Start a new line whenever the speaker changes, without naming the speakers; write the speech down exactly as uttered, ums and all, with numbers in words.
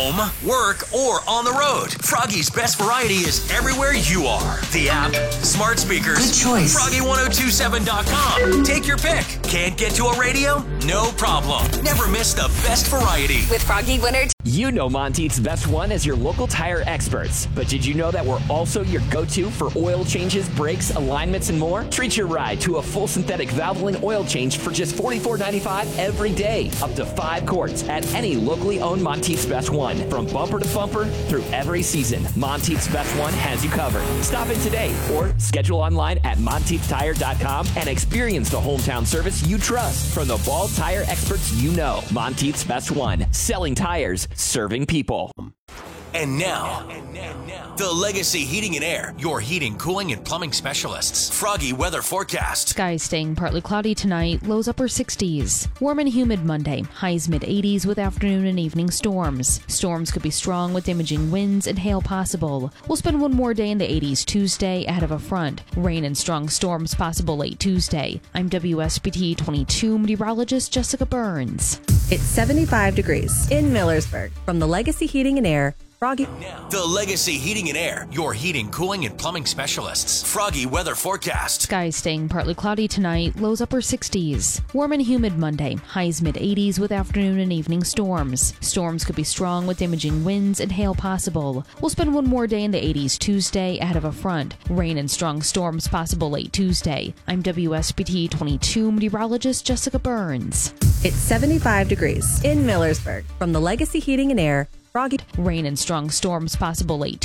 home, work, or on the road. Froggy's best variety is everywhere you are. The app, smart speakers,
good choice.
Froggy ten twenty-seven dot com. Take your pick. Can't get to a radio? No problem. Never miss the best variety.
With Froggy ten.
You know Monteith's Best One as your local tire experts. But did you know that we're also your go-to for oil changes, brakes, alignments, and more? Treat your ride to a full synthetic Valvoline oil change for just forty-four ninety-five every day. Up to five quarts at any locally owned Monteith's Best One. From bumper to bumper through every season, Monteith's Best One has you covered. Stop in today or schedule online at monteith tire dot com and experience the hometown service you trust from the Ball tire experts you know. Monteith's Best One. Selling tires, serving people.
And now, the Legacy Heating and Air, your heating, cooling, and plumbing specialists. Froggy weather forecast.
Skies staying partly cloudy tonight, lows upper sixties. Warm and humid Monday, highs mid eighties with afternoon and evening storms. Storms could be strong with damaging winds and hail possible. We'll spend one more day in the eighties Tuesday ahead of a front. Rain and strong storms possible late Tuesday. I'm W S B T twenty-two meteorologist Jessica Burns.
It's seventy-five degrees in Millersburg. From the Legacy Heating and Air, Froggy.
The Legacy Heating and Air, your heating, cooling, and plumbing specialists. Froggy weather forecast.
Skies staying partly cloudy tonight, lows upper sixties. Warm and humid Monday, highs mid eighties with afternoon and evening storms. Storms could be strong with damaging winds and hail possible. We'll spend one more day in the eighties Tuesday ahead of a front. Rain and strong storms possible late Tuesday. I'm W S B T twenty-two meteorologist Jessica Burns.
It's seventy-five degrees in Millersburg. From the Legacy Heating and Air, Froggy.
Rain and strong storms possible late